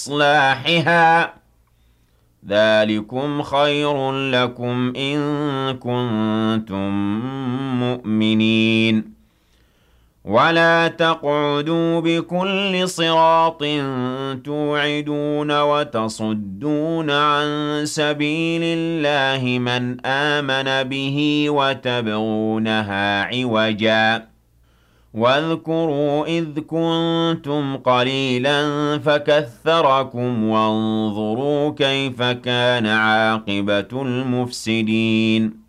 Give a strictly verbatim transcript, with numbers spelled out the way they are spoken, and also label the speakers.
Speaker 1: إصلاحها ذلكم خير لكم إن كنتم مؤمنين ولا تقعدوا بكل صراط توعدون وتصدون عن سبيل الله من آمن به وتبغونها عوجا واذكروا إذ كنتم قليلا فكثركم وانظروا كيف كان عاقبة المفسدين